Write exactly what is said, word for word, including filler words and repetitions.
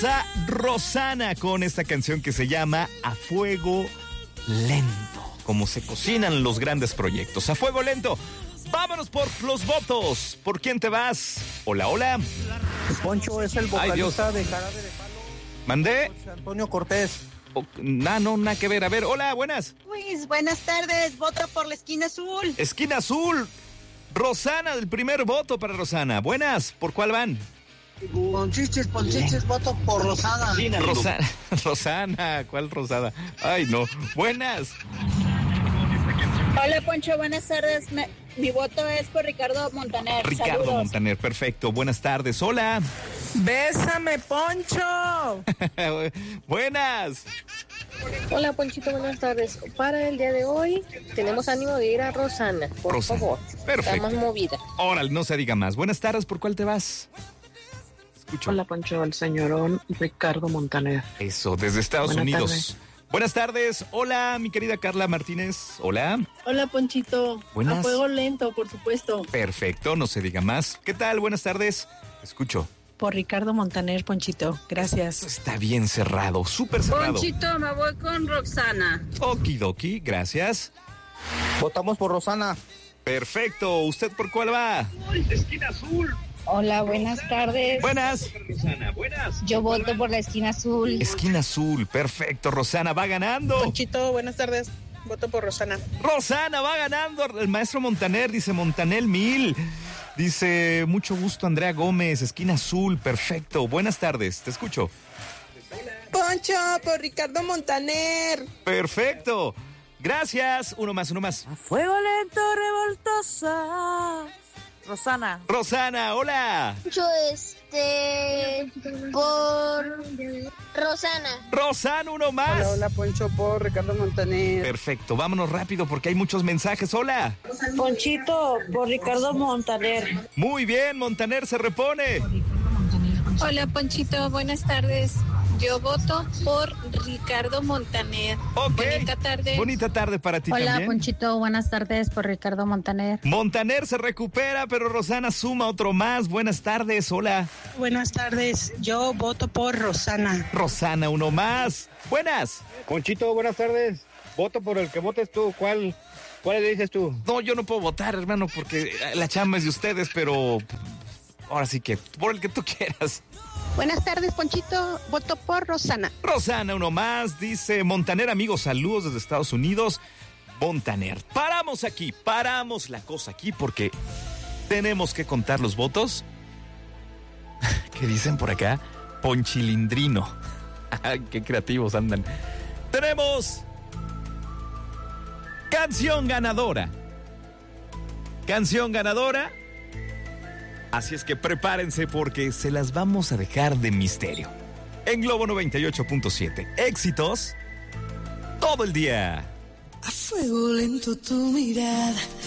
Está Rosana con esta canción que se llama A Fuego Lento. Como se cocinan los grandes proyectos. A fuego lento. Vámonos por los votos. ¿Por quién te vas? Hola, hola. Poncho es el vocalista de Jarabe de Palo. ¿Mandé? Antonio Cortés. Oh, nah, no, nada que ver. A ver, hola, buenas. Luis, buenas tardes. Voto por la esquina azul. Esquina azul. Rosana, el primer voto para Rosana. Buenas, ¿por cuál van? Ponchiches, Ponchiches, voto por Rosana. Rosana, Rosana, ¿cuál Rosada? Ay, no. Buenas. Hola, Poncho, buenas tardes. Me, mi voto es por Ricardo Montaner. Ricardo Saludos. Montaner, perfecto. Buenas tardes. Hola. ¡Bésame, Poncho! Buenas. Hola, Ponchito, buenas tardes. Para el día de hoy tenemos ánimo de ir a Rosana, por Rosana. favor. Perfecto. Está más movida. Órale, no se diga más. Buenas tardes, ¿por cuál te vas? Escucho. Hola, Poncho, el señorón Ricardo Montaner. Eso, desde Estados Buenas Unidos. tardes. Buenas tardes. Hola, mi querida Carla Martínez. Hola. Hola, Ponchito. Buenas. A fuego lento, por supuesto. Perfecto, no se diga más. ¿Qué tal? Buenas tardes. Escucho. Por Ricardo Montaner, Ponchito. Gracias. Está bien cerrado, súper cerrado. Ponchito, me voy con Roxana. Okidoki, gracias. Votamos por Rosana. Perfecto. ¿Usted por cuál va? Esquina azul. Hola, buenas tardes. Buenas. Rosana, buenas. Yo voto por la esquina azul. Esquina azul, perfecto. Rosana va ganando. Ponchito, buenas tardes. Voto por Rosana. Rosana va ganando. El maestro Montaner dice Montanel mil. Dice mucho gusto Andrea Gómez, esquina azul, perfecto. Buenas tardes, te escucho. Poncho, por Ricardo Montaner. Perfecto. Gracias. Uno más, uno más. A fuego lento, revoltosa. Rosana. Rosana, hola. Yo este por Rosana. Rosana, uno más. Hola, hola, Poncho por Ricardo Montaner. Perfecto, vámonos rápido porque hay muchos mensajes. Hola. Ponchito, por Ricardo Montaner. Muy bien, Montaner se repone. Hola, Ponchito, buenas tardes. Yo voto por Ricardo Montaner. Ok. Bonita tarde. Bonita tarde para ti Hola, también. Ponchito, buenas tardes por Ricardo Montaner. Montaner se recupera, pero Rosana suma otro más. Buenas tardes, hola. Buenas tardes. Yo voto por Rosana. Rosana, uno más. Buenas. Ponchito, buenas tardes. Voto por el que votes tú. ¿Cuál, cuál le dices tú? No, yo no puedo votar, hermano, porque la chamba es de ustedes, pero ahora sí que por el que tú quieras. Buenas tardes, Ponchito. Voto por Rosana. Rosana, uno más, dice Montaner, amigos, saludos desde Estados Unidos. Montaner, paramos aquí, paramos la cosa aquí porque tenemos que contar los votos. ¿Qué dicen por acá? Ponchilindrino. Qué creativos andan. Tenemos canción ganadora. Canción ganadora. Así es que prepárense porque se las vamos a dejar de misterio. En Globo noventa y ocho punto siete. Éxitos todo el día. A fuego lento tu mirada